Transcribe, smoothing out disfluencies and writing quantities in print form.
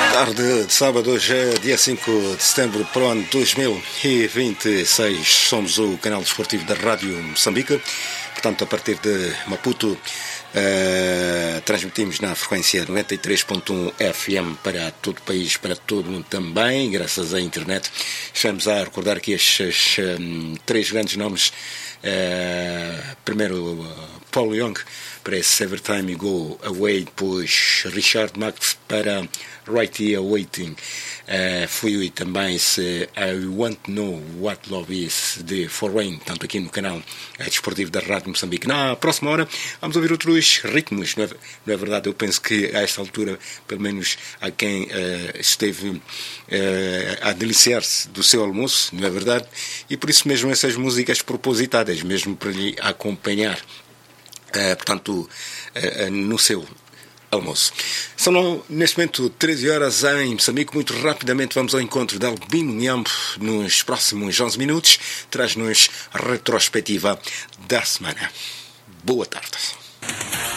Tarde de sábado, hoje é dia 5 de setembro para o ano 2026. Somos o canal desportivo da Rádio Moçambique, portanto, a partir de Maputo, transmitimos na frequência 93.1 FM para todo o país, para todo o mundo também, graças à internet. Estamos a recordar aqui estes três grandes nomes. Primeiro, Paul Young para esse Every Time You Go Away, depois Richard Marx para Right Here Waiting. Fui também esse I Want to Know What Love Is de Foreign, tanto aqui no canal desportivo da Rádio Moçambique. Na próxima hora vamos ouvir outros ritmos, não é verdade? Eu penso que a esta altura, pelo menos há quem esteve a deliciar-se do seu almoço, não é verdade? E por isso mesmo essas músicas propositadas, mesmo para lhe acompanhar, portanto, no seu almoço. São neste momento 13 horas em Moçambique. Muito rapidamente vamos ao encontro de Albino Niambo nos próximos 11 minutos. Traz-nos a retrospectiva da semana. Boa tarde.